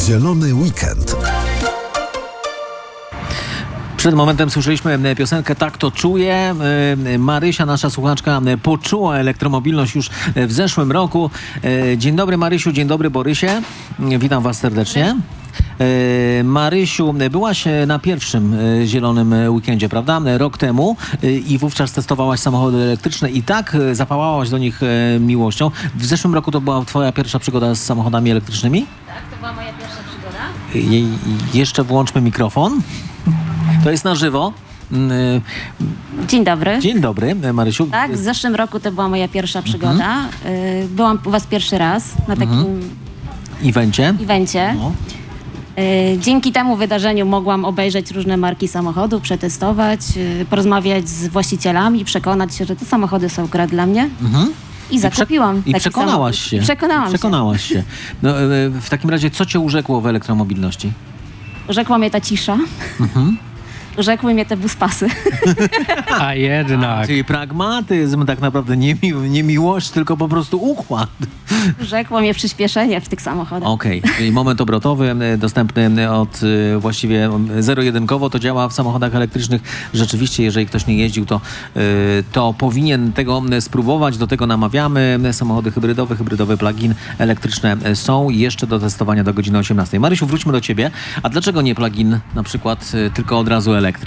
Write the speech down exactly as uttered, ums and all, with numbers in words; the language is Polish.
Zielony weekend. Przed momentem słyszeliśmy piosenkę Tak to czuję. Marysia, nasza słuchaczka, poczuła elektromobilność już w zeszłym roku. Dzień dobry Marysiu, dzień dobry Borysie. Witam was serdecznie. Marysiu, byłaś na pierwszym zielonym weekendzie, prawda? Rok temu i wówczas testowałaś samochody elektryczne i tak zapałałaś do nich miłością. W zeszłym roku to była twoja pierwsza przygoda z samochodami elektrycznymi? Tak, to była moja pierwsza przygoda. Je, jeszcze włączmy mikrofon. To jest na żywo. Dzień dobry. Dzień dobry, Marysiu. Tak, w zeszłym roku to była moja pierwsza przygoda. Mhm. Byłam u was pierwszy raz na takim mhm. evencie. evencie. No. Dzięki temu wydarzeniu mogłam obejrzeć różne marki samochodów, przetestować, porozmawiać z właścicielami, przekonać się, że te samochody są gra dla mnie. Mhm. I zakupiłam. I, prze- i przekonałaś samochód. się. Przekonałam Przekonałaś się. się. No, w takim razie, co cię urzekło w elektromobilności? Urzekła mnie ta cisza. Mhm. Urzekły mnie te buspasy. A jednak. A, czyli pragmatyzm, tak naprawdę nie, mi, nie miłość, tylko po prostu układ. Urzekło mnie przyspieszenie w tych samochodach. Okej, okay. Czyli moment obrotowy dostępny od właściwie zero-jedynkowo to działa w samochodach elektrycznych. Rzeczywiście, jeżeli ktoś nie jeździł, to, to powinien tego spróbować. Do tego namawiamy. Samochody hybrydowe, hybrydowe plug-in elektryczne są jeszcze do testowania do godziny osiemnastej. Marysiu, wróćmy do ciebie. A dlaczego nie plug-in na przykład, tylko od razu elektryk?